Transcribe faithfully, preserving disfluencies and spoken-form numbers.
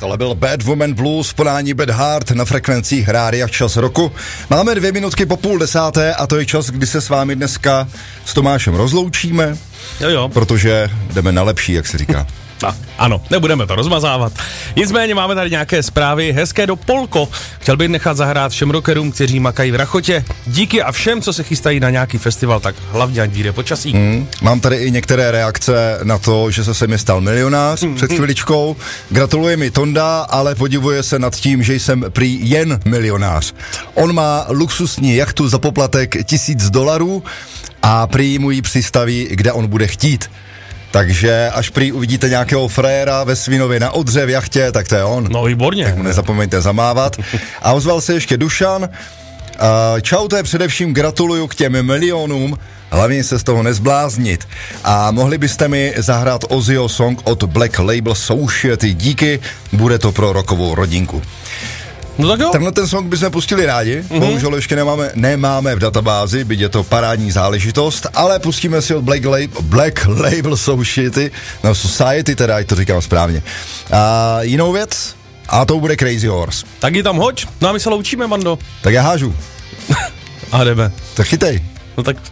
Tohle byl Bad Woman Blues v podání Bad Heart na frekvencích Rádia Čas roku. Máme dvě minutky po půl desáté a to je čas, kdy se s vámi dneska s Tomášem rozloučíme, jo, jo. protože jdeme na lepší, jak se říká. A, ano, nebudeme to rozmazávat. Nicméně máme tady nějaké zprávy. Hezké do Polko. Chtěl bych nechat zahrát všem rockerům, kteří makají v Rachotě. Díky a všem, co se chystají na nějaký festival, tak hlavně ať vyjde počasí. Hmm, mám tady i některé reakce na to, že se se mi stal milionář hmm. před chviličkou. Gratuluje mi Tonda, ale podivuje se nad tím, že jsem prý jen milionář. On má luxusní jachtu za poplatek tisíc dolarů a prý mu ji přistaví, kde on bude chtít. Takže až prý uvidíte nějakého fréra ve Svinově na Odře v jachtě, tak to je on. No výborně. Tak mu nezapomeňte zamávat. A ozval se ještě Dušan. Uh, čau, to je především gratuluju k těm milionům, hlavně se z toho nezbláznit. A mohli byste mi zahrát Ozzyho song od Black Label Society. Díky, bude to pro rockovou rodinku. No tak jo. Tenhle ten song bychom pustili rádi, mm-hmm. bohužel ještě nemáme, nemáme v databázi, byť je to parádní záležitost, ale pustíme si od Black Label, Black Label Society, no Society teda, ať to říkám správně. A jinou věc, a to bude Crazy Horse. Tak ji tam hoď, no a my se loučíme, Mando. Tak já hážu. A jdeme. Tak chytej. No tak